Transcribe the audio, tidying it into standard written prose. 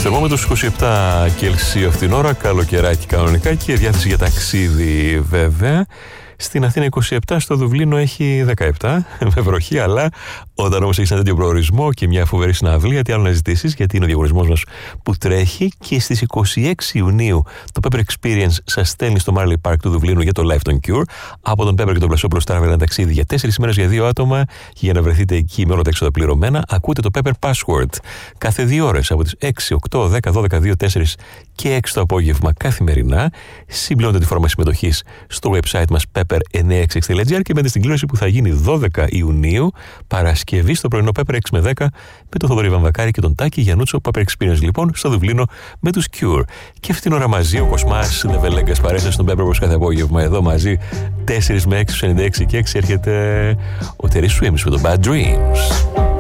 Θερμόμετρος 27 Κελσίου αυτήν την ώρα, καλοκαιράκι κανονικά και διάθεση για ταξίδι βέβαια. Στην Αθήνα 27, στο Δουβλίνο έχει 17 με βροχή, αλλά όταν όμως έχεις ένα τέτοιο προορισμό και μια φοβερή συναυλία, τι άλλο να ζητήσεις, γιατί είναι ο διαγωνισμός μας που τρέχει και στις 26 Ιουνίου το Pepper Experience σας στέλνει στο Marley Park του Δουβλίνου για το Live των Cure. Από τον Pepper και τον Πλασόπουλο Travel ένα ταξίδι για 4 ημέρες για 2 άτομα και για να βρεθείτε εκεί με όλα τα έξοδα πληρωμένα, ακούτε το Pepper Password κάθε 2 ώρες από τις 6, 8, 10, 12, 2, 4 και 6 το απόγευμα καθημερινά. Συμπληρώνετε τη φόρμα συμμετοχής στο website μας pepper966.gr και μπαίνετε στην κλήρωση που θα γίνει 12 Ιουνίου, Παρασκευή, στο πρωινό Pepper 6 με 10 με τον Θοδωρή Βαμβακάρη και τον Τάκη Γιαννούτσο. Pepper Experience λοιπόν στο Δουβλίνο με τους Cure. Και αυτήν την ώρα μαζί ο Κοσμάς Νεβελέγκας παρέσταση στον Pepper όπως κάθε απόγευμα εδώ μαζί 4 με 6, 96 και 6 έρχεται ο Τερί Swims με το Bad Dreams.